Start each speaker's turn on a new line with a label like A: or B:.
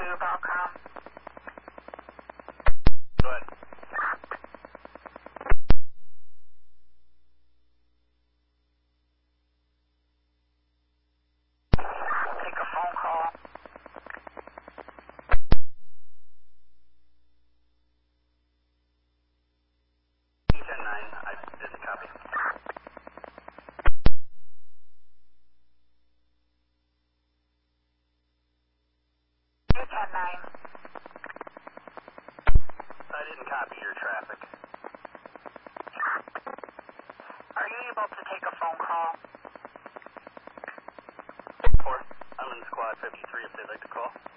A: Valcom.
B: Go ahead.
A: Take a phone call.
B: E10-9, I didn't copy.
A: E10-9.
B: I didn't copy your traffic.
A: Are you able to take a phone call?
B: Report. I'm in squad 53 if they'd like to call.